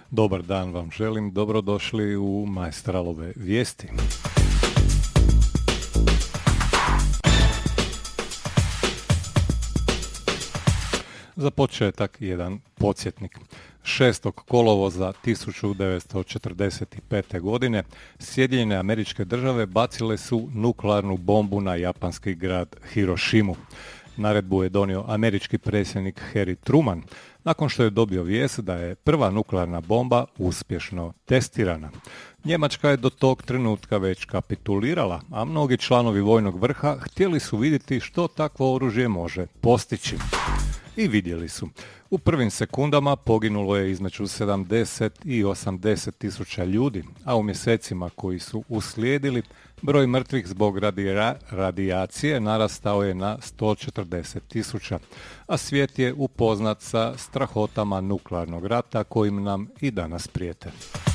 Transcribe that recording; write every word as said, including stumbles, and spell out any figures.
Dobar dan vam želim, dobrodošli u Maestralove vijesti. Za početak jedan podsjetnik. šestog kolovoza tisuću devetsto četrdeset pete. godine Sjedinjene Američke Države bacile su nuklearnu bombu na japanski grad Hirošimu. Naredbu je donio američki predsjednik Harry Truman nakon što je dobio vijest da je prva nuklearna bomba uspješno testirana. Njemačka je do tog trenutka već kapitulirala, a mnogi članovi vojnog vrha htjeli su vidjeti što takvo oružje može postići. I vidjeli su. U prvim sekundama poginulo je između sedamdeset i osamdeset tisuća ljudi, a u mjesecima koji su uslijedili broj mrtvih zbog radija, radijacije narastao je na sto četrdeset tisuća, a svijet je upoznat sa strahotama nuklearnog rata kojim nam i danas prijete.